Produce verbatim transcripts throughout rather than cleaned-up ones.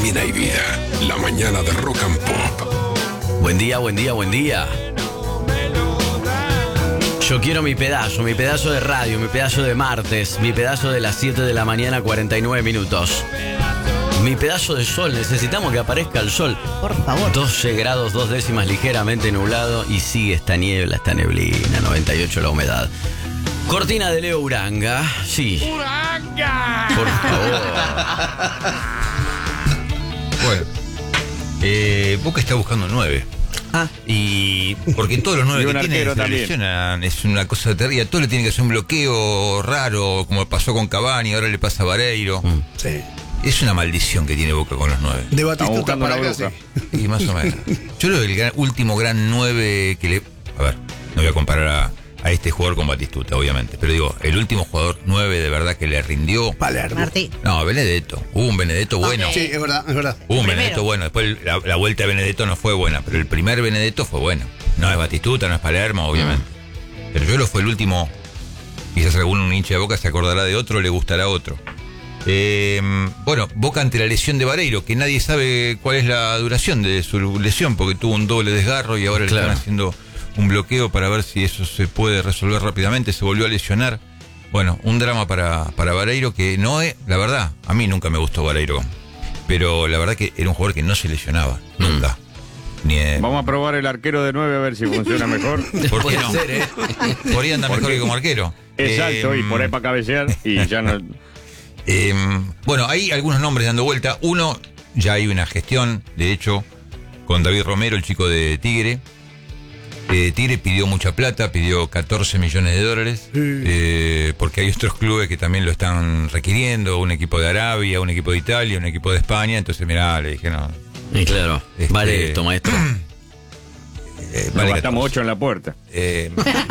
también hay vida. La mañana de Rock and Pop. Buen día, buen día, buen día. Yo quiero mi pedazo, mi pedazo de radio, mi pedazo de martes, mi pedazo de las siete de la mañana, cuarenta y nueve minutos. Mi pedazo de sol, necesitamos que aparezca el sol. Por favor. doce grados, dos décimas, ligeramente nublado y sigue esta niebla, esta neblina, noventa y ocho la humedad. Cortina de Leo Uranga, sí. ¡Uranga! Por favor. Bueno, eh, Boca está buscando nueve. Ah. Y porque todos los nueve Y un que tiene arquero se también. lesionan, es una cosa terrible. Todo le tiene que hacer un bloqueo raro, como pasó con Cavani, ahora le pasa a Vareiro. Mm. Sí. Es una maldición que tiene Boca con los nueve. De Estamos Batistuta buscando para una acá, bruja. sí. Y más o menos. Yo creo que el gran- último gran nueve que le... A ver, no voy a comparar a, a este jugador con Batistuta, obviamente. Pero digo, el último jugador nueve de verdad que le rindió... Palermo. Martín. No, Benedetto. Hubo un Benedetto bueno. Sí, es verdad, es verdad. Hubo un Primero. Benedetto bueno. Después la, la vuelta de Benedetto no fue buena, pero el primer Benedetto fue bueno. No es Batistuta, no es Palermo, obviamente. Pero yo lo fue el último. Quizás algún hincha de Boca se acordará de otro, le gustará otro. Eh, bueno, Boca ante la lesión de Vareiro, que nadie sabe cuál es la duración de su lesión, porque tuvo un doble desgarro y ahora le Claro. están haciendo un bloqueo para ver si eso se puede resolver rápidamente. Se volvió a lesionar. Bueno, un drama para, para Vareiro que no es, la verdad, a mí nunca me gustó Vareiro, pero la verdad que era un jugador que no se lesionaba, nunca. Ni, eh, Vamos a probar el arquero de nueve a ver si funciona mejor. ¿Por qué Puede no? ser, ¿eh? Por ahí anda mejor que como arquero. Es Eh, alto y por ahí para cabecear y ya no... Eh, bueno, hay algunos nombres dando vuelta. Uno, ya hay una gestión, de hecho, con David Romero, el chico de Tigre. Eh, Tigre pidió mucha plata, pidió catorce millones de dólares, eh, porque hay otros clubes que también lo están requiriendo, un equipo de Arabia, un equipo de Italia, un equipo de España. Entonces, mirá, le dije, no. Y claro, Este- vale esto, maestro. eh, Nos vale gastamos catorce. ocho en la puerta. Eh,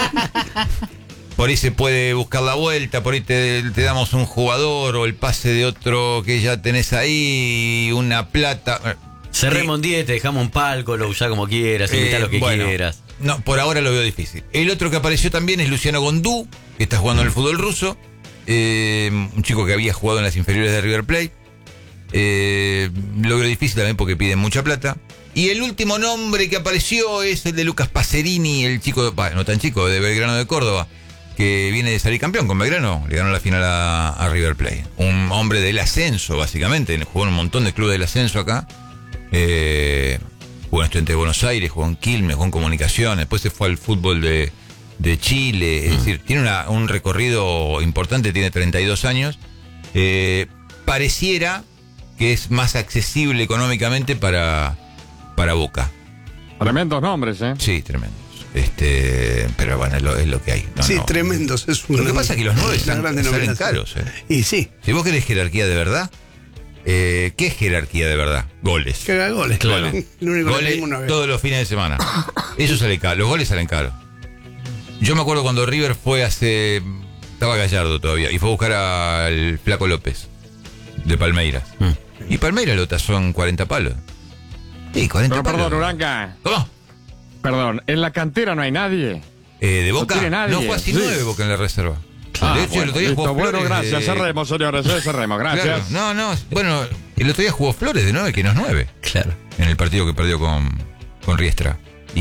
por ahí se puede buscar la vuelta, por ahí te, te damos un jugador o el pase de otro que ya tenés ahí, una plata. Cerremos en diez, te dejamos un palco, lo usás como quieras, invitá Eh, lo que bueno, quieras. No, por ahora lo veo difícil. El otro que apareció también es Luciano Gondú, que está jugando en el fútbol ruso. Eh, un chico que había jugado en las inferiores de River Plate. Eh, lo veo difícil también porque piden mucha plata. Y el último nombre que apareció es el de Lucas Pacerini, el chico, bah, no tan chico, de Belgrano de Córdoba, que viene de salir campeón con Belgrano. Le ganó la final a, a River Plate. Un hombre del ascenso, básicamente. Jugó en un montón de clubes del ascenso acá. Eh, jugó en Estudiantes de Buenos Aires, jugó en Quilmes, jugó en Comunicaciones. Después se fue al fútbol de, de Chile. Es decir, tiene una- un recorrido importante, tiene treinta y dos años. Eh, pareciera que es más accesible económicamente para, para Boca. Tremendos nombres, ¿eh? Sí, tremendo. Este, pero bueno, es lo, es lo que hay. No, Sí, no. tremendos. Es Lo que pasa es que los nueve una salen, gran salen denominación. caros. Eh. Y sí, Si vos querés jerarquía de verdad, eh, ¿qué es jerarquía de verdad? Goles. que haga goles. Claro. Lo único que Goles pedimos una vez. todos los fines de semana. Eso sale caro. Los goles salen caros. Yo me acuerdo cuando River fue hace... Estaba Gallardo todavía. Y fue a buscar al Flaco López. De Palmeiras. Mm. Y Palmeiras lo tasó en cuarenta palos. Sí, cuarenta Pero palos. perdón, Uranga. ¿Cómo? Perdón, ¿en la cantera no hay nadie? Eh, de Boca. No tiene nadie. No fue así Sí. nueve Boca en la reserva. Ah, de hecho, bueno, el otro día listo, jugó bueno, Flores gracias. de- Cerremos, señores, eh, cerremos. Gracias. Claro. No, no. Bueno, el otro día jugó Flores de nueve, que no es nueve. Claro. En el partido que perdió con, con Riestra.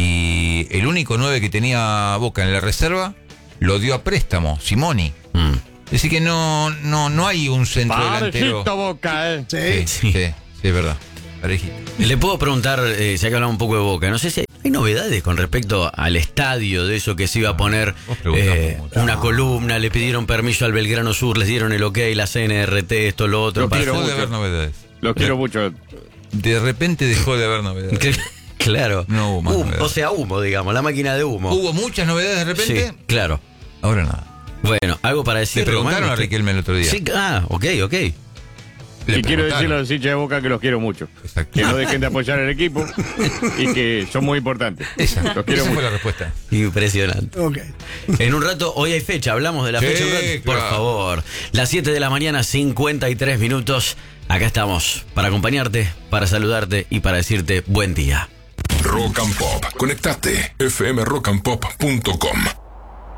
Y el único nueve que tenía Boca en la reserva lo dio a préstamo, Simoni. Mm. Es decir que no, no, no hay un centro delantero. Parejito, Boca, ¿eh? Sí. Sí, sí, sí, es verdad. Parejito. Le puedo preguntar, eh, ya que hablamos un poco de Boca, no sé si hay, hay novedades con respecto al estadio, de eso que se iba a poner Vos preguntás eh, mucho. una columna, le pidieron permiso al Belgrano Sur, les dieron el ok, la C N R T, esto, lo otro. Lo para- quiero Dejó de mucho. haber novedades. Los quiero mucho. De repente dejó de haber novedades. Que- Claro. No hubo más Humo, novedades. o sea, humo, digamos, la máquina de humo. Hubo muchas novedades de repente. Sí, claro. Ahora nada. Bueno, algo para decir. Le preguntaron Román? a Riquelme el otro día. Sí, ah, ok, ok. Le Y quiero preguntaron. decirle a los hinchas de Boca que los quiero mucho. Exacto. Que no dejen de apoyar el equipo y que son muy importantes. Esa, Los quiero esa fue mucho. la respuesta. Impresionante. Ok. En un rato, hoy hay fecha, hablamos de la Sí, fecha un rato. Por claro. favor. Las siete de la mañana, cincuenta y tres minutos. Acá estamos, para acompañarte, para saludarte y para decirte buen día. Rock and Pop. Conectate. f m rock and pop punto com